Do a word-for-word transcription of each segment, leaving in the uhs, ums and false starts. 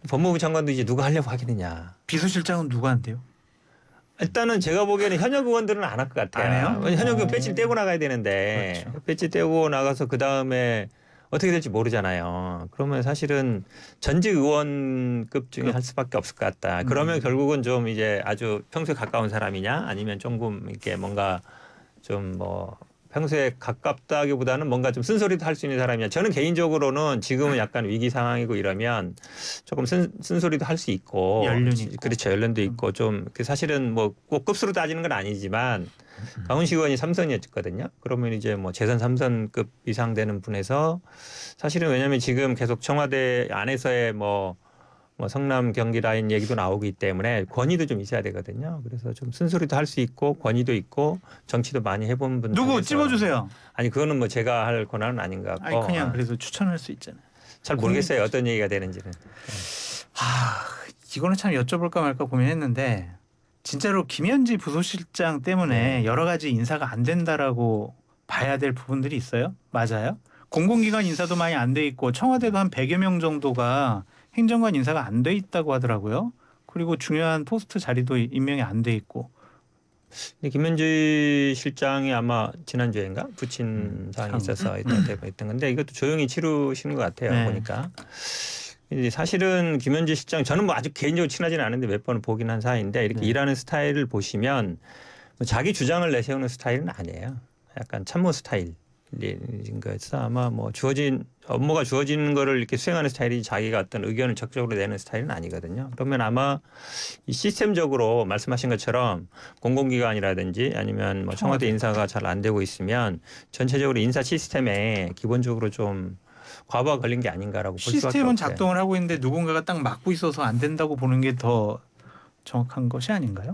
법무부 장관도 이제 누가 하려고 하겠느냐. 비서실장은 누가 한대요? 일단은 제가 보기에는 현역 의원들은 안 할 것 같아요. 안 해요? 현역 의원 오. 배지를 떼고 나가야 되는데 그렇죠. 배지 떼고 나가서 그 다음에 어떻게 될지 모르잖아요. 그러면 사실은 전직 의원급 중에 할 수밖에 없을 것 같다. 그러면 음. 결국은 좀 이제 아주 평소에 가까운 사람이냐 아니면 조금 이렇게 뭔가 좀 뭐 평소에 가깝다기보다는 뭔가 좀 쓴소리도 할 수 있는 사람이냐. 저는 개인적으로는 지금은 약간 위기 상황이고 이러면 조금 쓴, 쓴소리도 할 수 있고. 연륜 있고. 그렇죠. 연륜도 있고 좀 사실은 뭐 꼭 급수로 따지는 건 아니지만 강훈식 의원이 삼선이었거든요. 그러면 이제 뭐 재선 삼선급 이상 되는 분에서 사실은 왜냐하면 지금 계속 청와대 안에서의 뭐 뭐 성남 경기 라인 얘기도 나오기 때문에 권위도 좀 있어야 되거든요. 그래서 좀 쓴소리도 할 수 있고 권위도 있고 정치도 많이 해본 분들. 누구 찝어주세요. 아니 그거는 뭐 제가 할 권한은 아닌 것 같고. 아니 그냥 그래서 추천할 수 있잖아요. 잘 모르겠어요. 어떤 얘기가 되는지는. 아 이거는 참 여쭤볼까 말까 고민했는데 진짜로 김현지 부소실장 때문에 네. 여러 가지 인사가 안 된다라고 봐야 될 부분들이 있어요? 맞아요? 공공기관 인사도 많이 안 돼 있고 청와대가 한 백여 명 정도가 행정관 인사가 안 돼 있다고 하더라고요. 그리고 중요한 포스트 자리도 임명이 안 돼 있고. 근데 김현지 실장이 아마 지난주에인가 붙인 음, 사항이 참. 있어서 있던 했던 건데 이것도 조용히 치루시는 것 같아요. 네. 보니까. 이제 사실은 김현지 실장 저는 뭐 아주 개인적으로 친하지는 않은데 몇 번을 보긴 한 사이인데 이렇게 네. 일하는 스타일을 보시면 자기 주장을 내세우는 스타일은 아니에요. 약간 참모 스타일. 인 거에서 아마 뭐 주어진 업무가 주어지는 거를 이렇게 수행하는 스타일이 자기가 어떤 의견을 적극적으로 내는 스타일은 아니거든요. 그러면 아마 이 시스템적으로 말씀하신 것처럼 공공기관이라든지 아니면 뭐 청와대 인사가 잘 안 되고 있으면 전체적으로 인사 시스템에 기본적으로 좀 과부하 걸린 게 아닌가라고 볼 수밖에 없어요. 시스템은 작동을 하고 있는데 누군가가 딱 막고 있어서 안 된다고 보는 게 더 정확한 것이 아닌가요?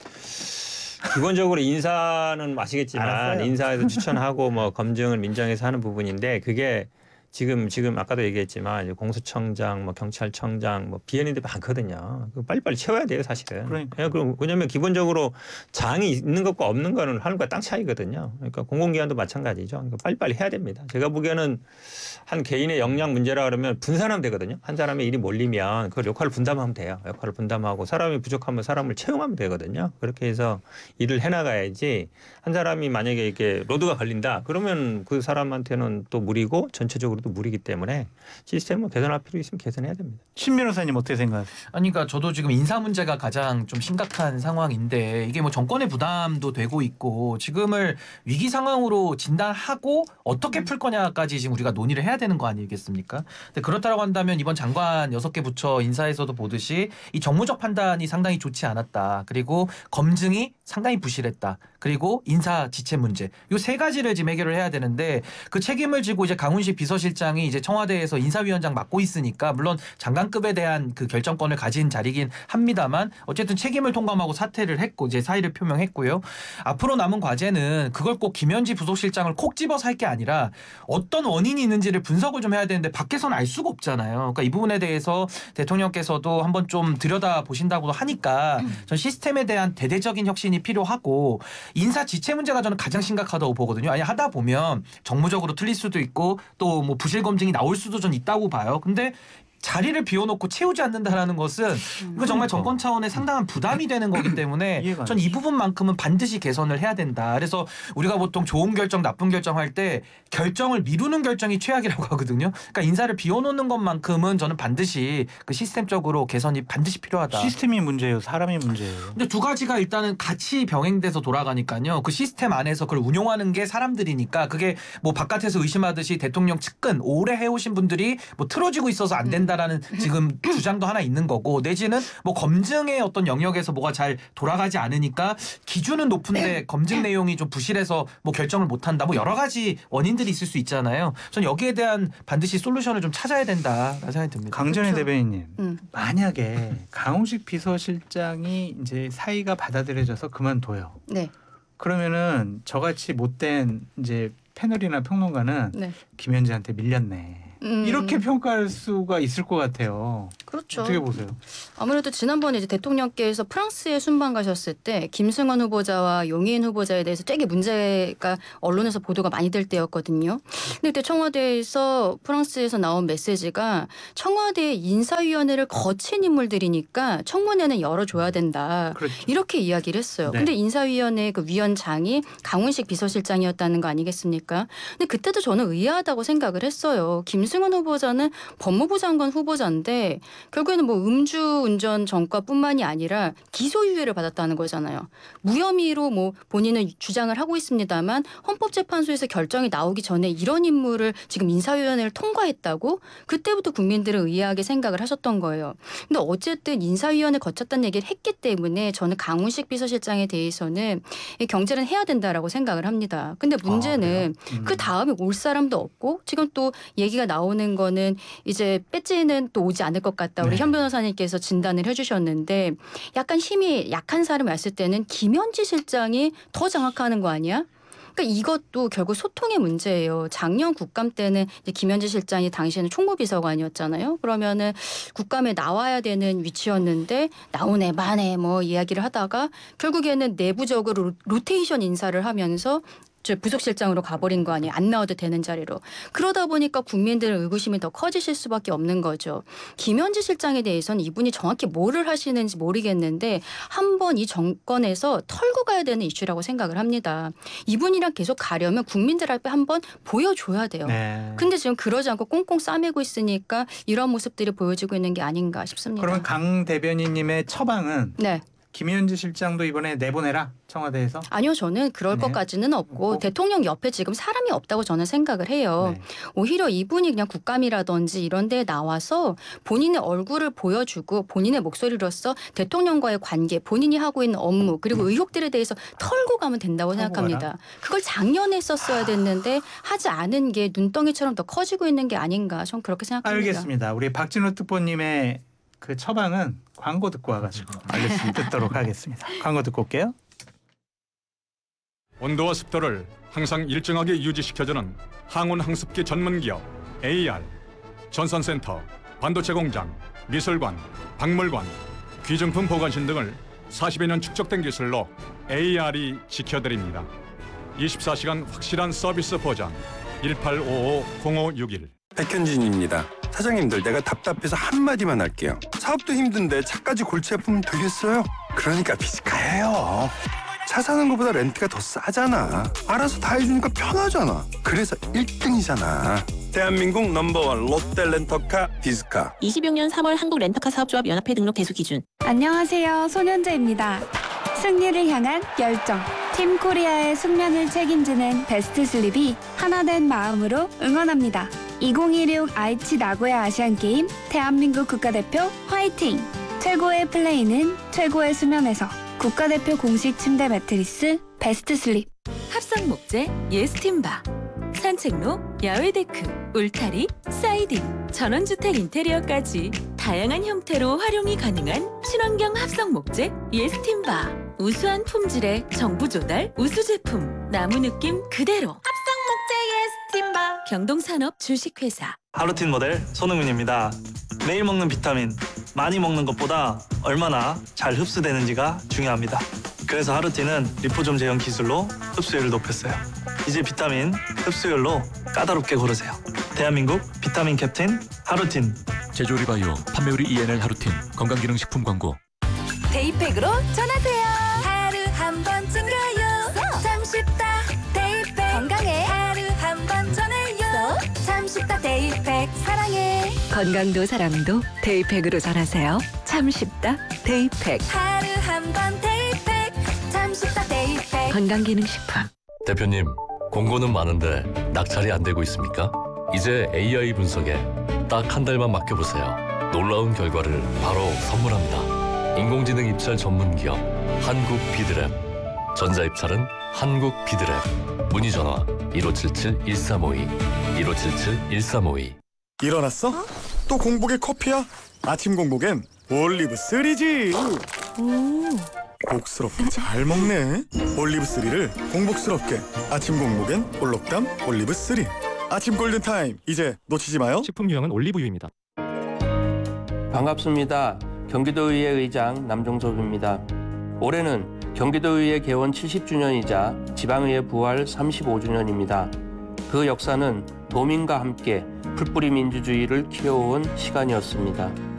기본적으로 인사는 아시겠지만 알았어요. 인사에서 추천하고 뭐 검증을 민정에서 하는 부분인데 그게 지금 지금 아까도 얘기했지만 이제 공수처장, 뭐 경찰청장, 뭐 비현인들 많거든요. 그 빨리빨리 채워야 돼요, 사실은. 그러니까요. 그냥 왜냐하면 기본적으로 장이 있는 것과 없는 거는 하늘과 땅 차이거든요. 그러니까 공공기관도 마찬가지죠. 그러니까 빨리빨리 해야 됩니다. 제가 보기에는 한 개인의 역량 문제라 그러면 분산하면 되거든요. 한 사람의 일이 몰리면 그걸 역할을 분담하면 돼요. 역할을 분담하고 사람이 부족하면 사람을 채용하면 되거든요. 그렇게 해서 일을 해나가야지 한 사람이 만약에 이렇게 로드가 걸린다 그러면 그 사람한테는 또 무리고 전체적으로도 무리기 때문에 시스템을 개선할 필요 있으면 개선해야 됩니다. 신 변호사님 어떻게 생각하세요? 아니 그러니까 저도 지금 인사 문제가 가장 좀 심각한 상황인데 이게 뭐 정권의 부담도 되고 있고 지금을 위기 상황으로 진단하고 어떻게 풀 거냐까지 지금 우리가 논의를 해야 되는 거 아니겠습니까? 근데 그렇다고 한다면 이번 장관 여섯 개 부처 인사에서도 보듯이 이 정무적 판단이 상당히 좋지 않았다. 그리고 검증이 상당히 부실했다. 그리고 인사 지체 문제. 이 세 가지를 지금 해결을 해야 되는데 그 책임을 지고 이제 강훈식 비서실장이 이제 청와대에서 인사위원장 맡고 있으니까 물론 장관급에 대한 그 결정권을 가진 자리긴 합니다만 어쨌든 책임을 통감하고 사퇴를 했고 이제 사의를 표명했고요. 앞으로 남은 과제는 그걸 꼭 김현지 부속실장을 콕 집어서 할 게 아니라 어떤 원인이 있는지를 분석을 좀 해야 되는데 밖에서는 알 수가 없잖아요. 그러니까 이 부분에 대해서 대통령께서도 한번 좀 들여다 보신다고 하니까 전 시스템에 대한 대대적인 혁신이 필요하고 인사 지체 문제가 저는 가장 심각하다고 보거든요. 아니 하다 보면 정무적으로 틀릴 수도 있고 또 뭐 부실 검증이 나올 수도 전 있다고 봐요. 근데 자리를 비워놓고 채우지 않는다라는 것은 이거 정말 정권 차원의 상당한 부담이 되는 거기 때문에 전 이 부분만큼은 반드시 개선을 해야 된다. 그래서 우리가 보통 좋은 결정, 나쁜 결정할 때 결정을 미루는 결정이 최악이라고 하거든요. 그러니까 인사를 비워놓는 것만큼은 저는 반드시 그 시스템적으로 개선이 반드시 필요하다. 시스템이 문제예요, 사람이 문제예요. 근데 두 가지가 일단은 같이 병행돼서 돌아가니까요. 그 시스템 안에서 그걸 운용하는 게 사람들이니까 그게 뭐 바깥에서 의심하듯이 대통령 측근 오래 해오신 분들이 뭐 틀어지고 있어서 안 된다. 라는 지금 주장도 하나 있는 거고 내지는 뭐 검증의 어떤 영역에서 뭐가 잘 돌아가지 않으니까 기준은 높은데 검증 내용이 좀 부실해서 뭐 결정을 못한다 뭐 여러 가지 원인들이 있을 수 있잖아요. 전 여기에 대한 반드시 솔루션을 좀 찾아야 된다라는 생각이 듭니다. 강전의 그렇죠. 대변인님 음. 만약에 강훈식 비서실장이 이제 사의가 받아들여져서 그만둬요. 네. 그러면은 저같이 못된 이제 패널이나 평론가는 네. 김현지한테 밀렸네. 음. 이렇게 평가할 수가 있을 것 같아요. 그렇죠. 어떻게 보세요? 아무래도 지난번에 이제 대통령께서 프랑스에 순방 가셨을 때 김승원 후보자와 용해인 후보자에 대해서 되게 문제가 언론에서 보도가 많이 될 때였거든요. 근데 그때 청와대에서 프랑스에서 나온 메시지가 청와대 인사위원회를 거친 인물들이니까 청문회는 열어줘야 된다. 그렇죠. 이렇게 이야기를 했어요. 네. 근데 인사위원회 그 위원장이 강훈식 비서실장이었다는 거 아니겠습니까? 근데 그때도 저는 의아하다고 생각을 했어요. 김승원 후보자는 법무부 장관 후보자인데 결국에는 뭐 음주운전 전과뿐만이 아니라 기소유예를 받았다는 거잖아요. 무혐의로 뭐 본인은 주장을 하고 있습니다만 헌법재판소에서 결정이 나오기 전에 이런 인물을 지금 인사위원회를 통과했다고 그때부터 국민들은 의아하게 생각을 하셨던 거예요. 근데 어쨌든 인사위원회 거쳤다는 얘기를 했기 때문에 저는 강훈식 비서실장에 대해서는 경질은 해야 된다라고 생각을 합니다. 근데 문제는 아, 음. 그 다음에 올 사람도 없고 지금 또 얘기가 나오는 거는 이제 배지는 또 오지 않을 것 같다. 우리 네. 현 변호사님께서 진단을 해주셨는데 약간 힘이 약한 사람이 왔을 때는 김현지 실장이 더 장악하는 거 아니야? 그러니까 이것도 결국 소통의 문제예요. 작년 국감 때는 이제 김현지 실장이 당시에는 총무비서관이었잖아요. 그러면은 국감에 나와야 되는 위치였는데 나오네 마네 뭐 이야기를 하다가 결국에는 내부적으로 로테이션 인사를 하면서 부속실장으로 가버린 거 아니에요. 안 나와도 되는 자리로. 그러다 보니까 국민들의 의구심이 더 커지실 수밖에 없는 거죠. 김현지 실장에 대해서는 이분이 정확히 뭐를 하시는지 모르겠는데 한번 이 정권에서 털고 가야 되는 이슈라고 생각을 합니다. 이분이랑 계속 가려면 국민들 앞에 한번 보여줘야 돼요. 네. 근데 지금 그러지 않고 꽁꽁 싸매고 있으니까 이런 모습들이 보여지고 있는 게 아닌가 싶습니다. 그러면 강 대변인님의 처방은 네. 김현지 실장도 이번에 내보내라 청와대에서. 아니요. 저는 그럴 네. 것까지는 없고 없고. 대통령 옆에 지금 사람이 없다고 저는 생각을 해요. 네. 오히려 이분이 그냥 국감이라든지 이런 데에 나와서 본인의 얼굴을 보여주고 본인의 목소리로서 대통령과의 관계, 본인이 하고 있는 업무 그리고 의혹들에 대해서 털고 가면 된다고 털고 생각합니다. 가라. 그걸 작년에 했었어야 됐는데 하지 않은 게 눈덩이처럼 더 커지고 있는 게 아닌가 저는 그렇게 생각합니다. 알겠습니다. 우리 박진우 특보님의 그 처방은 광고 듣고 와가지고 알겠습니다. 듣도록 하겠습니다. 광고 듣고 올게요. 온도와 습도를 항상 일정하게 유지시켜주는 항온 항습기 전문기업 에이알, 전선센터, 반도체 공장, 미술관, 박물관, 귀중품 보관신 등을 사십여 년 축적된 기술로 에이알이 지켜드립니다. 이십사 시간 확실한 서비스 보장 일팔오오 공오육일. 백현진입니다. 사장님들 내가 답답해서 한마디만 할게요. 사업도 힘든데 차까지 골치 아프면 되겠어요? 그러니까 비스카예요. 차 사는 것보다 렌트가 더 싸잖아. 알아서 다 해주니까 편하잖아. 그래서 일 등이잖아. 대한민국 넘버원 롯데 렌터카 비스카. 이십육 년 삼월 한국 렌터카 사업조합 연합회 등록 대수 기준. 안녕하세요. 손현재입니다. 승리를 향한 열정. 팀 코리아의 숙면을 책임지는 베스트 슬립이 하나된 마음으로 응원합니다. 이천이십육 아이치 나고야 아시안게임 대한민국 국가대표 화이팅! 최고의 플레이는 최고의 수면에서 국가대표 공식 침대 매트리스 베스트 슬립. 합성 목재 예스팀바, 산책로, 야외 데크, 울타리, 사이딩, 전원주택 인테리어까지 다양한 형태로 활용이 가능한 친환경 합성 목재 예스팀바. 우수한 품질의 정부 조달 우수 제품, 나무 느낌 그대로. 합성 목재 예스팀바. 경동산업 주식회사. 하루틴 모델 손흥민입니다. 매일 먹는 비타민, 많이 먹는 것보다 얼마나 잘 흡수되는지가 중요합니다. 그래서 하루틴은 리포좀 제형 기술로 흡수율을 높였어요. 이제 비타민 흡수율로 까다롭게 고르세요. 대한민국 비타민 캡틴 하루틴. 제조리 바이오, 판매율이 이엔엘 하루틴, 건강기능식품 광고. 데이팩으로 전하세요. 하루 한 번쯤 가요. 참 쉽다. 데이팩. 건강해. 하루 한 번 전해요. 참 쉽다. 데이팩. 사랑해. 건강도 사랑도 데이팩으로 전하세요. 참 쉽다. 데이팩. 하루 한 번 데이팩. 참 쉽다. 데이팩. 건강기능식품. 대표님, 공고는 많은데 낙찰이 안 되고 있습니까? 이제 에이아이 분석에 딱 한 달만 맡겨보세요. 놀라운 결과를 바로 선물합니다. 인공지능 입찰 전문기업 한국 비드랩. 전자입찰은 한국 비드랩. 문의 전화 일오칠칠 일삼오이 일오칠칠 일삼오이. 일어났어? 어? 또 공복에 커피야? 아침 공복엔 올리브 쓰리지. 오. 복스럽게 잘 먹네. 올리브 쓰리를 공복스럽게. 아침 공복엔 올록담 올리브 쓰리. 아침 골든타임 이제 놓치지 마요. 식품 유형은 올리브유입니다. 반갑습니다. 경기도의회 의장 남종섭입니다. 올해는 경기도의회 개원 칠십 주년이자 지방의회 부활 삼십오 주년입니다. 그 역사는 도민과 함께 풀뿌리 민주주의를 키워온 시간이었습니다.